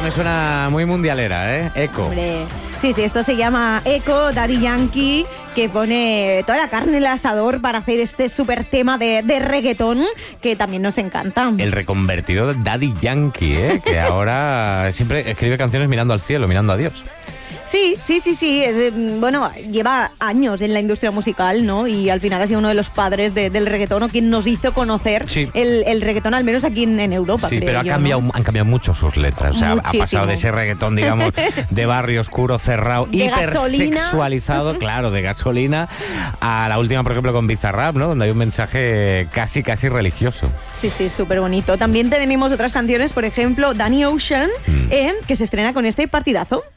me suena muy mundialera, ¿eh? Echo. Hombre, sí, esto se llama Echo, Daddy Yankee, que pone toda la carne en el asador para hacer este súper tema de reggaetón, que también nos encanta. El reconvertido Daddy Yankee, ¿eh? Que ahora siempre escribe canciones mirando al cielo, mirando a Dios. Sí. Bueno, lleva años en la industria musical, ¿no? Y al final ha sido uno de los padres del reggaetón, o quien nos hizo conocer el reggaetón, al menos aquí en Europa. Sí, pero han cambiado mucho sus letras. O sea, muchísimo. Ha pasado de ese reggaetón, digamos, de barrio oscuro, cerrado, hipersexualizado, claro, de gasolina, a la última, por ejemplo, con Bizarrap, ¿no? Donde hay un mensaje casi religioso. Sí, súper bonito. También tenemos otras canciones, por ejemplo, Danny Ocean, que se estrena con este partidazo.